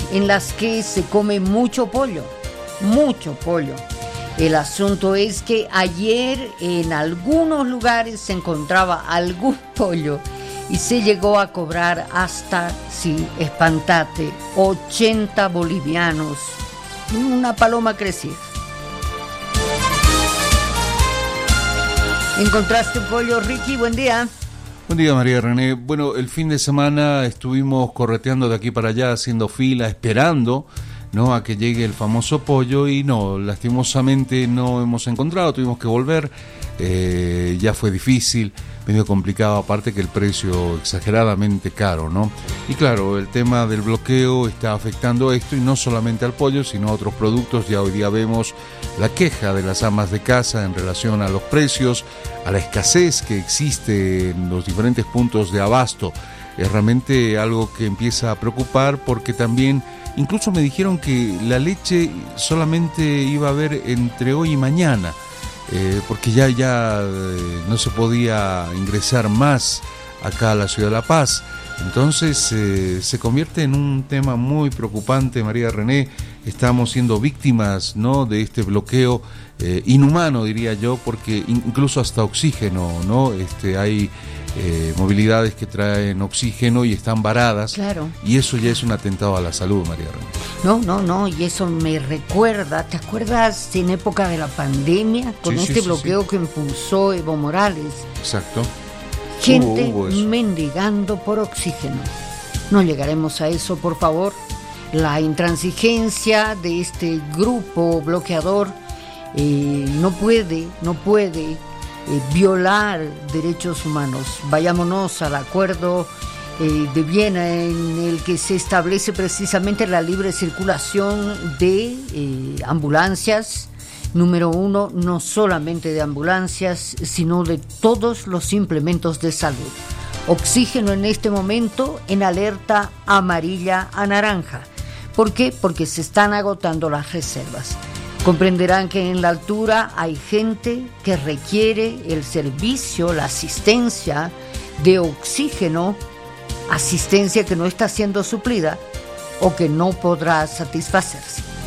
en las que se come mucho pollo, mucho pollo. El asunto es que ayer en algunos lugares se encontraba algún pollo y se llegó a cobrar hasta, sí, espantate, 80 bolivianos. Una paloma crecida. ¿Encontraste pollo, Ricky? Buen día. Buen día, María René. Bueno, el fin de semana estuvimos correteando de aquí para allá, haciendo fila, esperando, ¿no?, a que llegue el famoso pollo, y no, lastimosamente no hemos encontrado, tuvimos que volver. Ya fue difícil, medio complicado, aparte que el precio exageradamente caro, ¿no? Y claro, el tema del bloqueo está afectando esto, y no solamente al pollo, sino a otros productos. Ya hoy día vemos la queja de las amas de casa en relación a los precios, a la escasez que existe en los diferentes puntos de abasto. Es realmente algo que empieza a preocupar, porque también incluso me dijeron que la leche solamente iba a haber entre hoy y mañana, porque ya no se podía ingresar más acá a la ciudad de La Paz. Entonces se convierte en un tema muy preocupante, María René. Estamos siendo víctimas, ¿no?, de este bloqueo inhumano, diría yo, porque incluso hasta oxígeno, ¿no? Hay movilidades que traen oxígeno y están varadas. Claro. Y eso ya es un atentado a la salud, María René. No, y eso me recuerda, ¿te acuerdas en época de la pandemia con este bloqueo que impulsó Evo Morales? Exacto. Gente mendigando por oxígeno. No llegaremos a eso, por favor. La intransigencia de este grupo bloqueador no puede violar derechos humanos. Vayámonos al acuerdo de Viena, en el que se establece precisamente la libre circulación de ambulancias. Número uno, no solamente de ambulancias, sino de todos los implementos de salud. Oxígeno en este momento en alerta amarilla a naranja. ¿Por qué? Porque se están agotando las reservas. Comprenderán que en la altura hay gente que requiere el servicio, la asistencia de oxígeno, asistencia que no está siendo suplida o que no podrá satisfacerse.